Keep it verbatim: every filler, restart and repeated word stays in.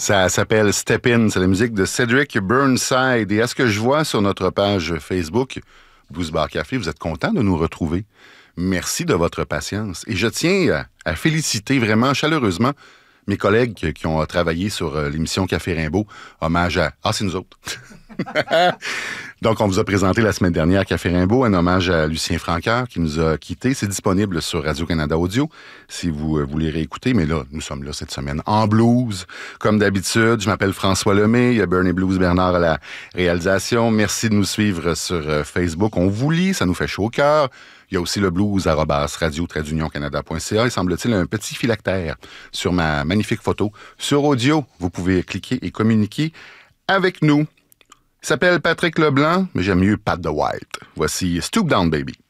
Ça s'appelle Step In, c'est la musique de Cedric Burnside. Et à ce que je vois sur notre page Facebook, Blues Bar Café, vous êtes content de nous retrouver. Merci de votre patience. Et je tiens à, à féliciter vraiment chaleureusement mes collègues qui, qui ont travaillé sur euh, l'émission Café Rimbaud. Hommage à... Ah, c'est nous autres. Donc, on vous a présenté la semaine dernière Café Rimbaud, un hommage à Lucien Francoeur qui nous a quittés. C'est disponible sur Radio-Canada Audio si vous euh, voulez réécouter. Mais là, nous sommes là cette semaine en blues, comme d'habitude. Je m'appelle François Lemay. Il y a Burn et Blues Bernard à la réalisation. Merci de nous suivre sur euh, Facebook. On vous lit, ça nous fait chaud au cœur. Il y a aussi le blues arobase radio tiret union canada point c a. Il semble-t-il un petit phylactère sur ma magnifique photo. Sur audio, vous pouvez cliquer et communiquer avec nous. Il s'appelle Patrick Leblanc, mais j'aime mieux Pat the White. Voici Stoop Down Baby.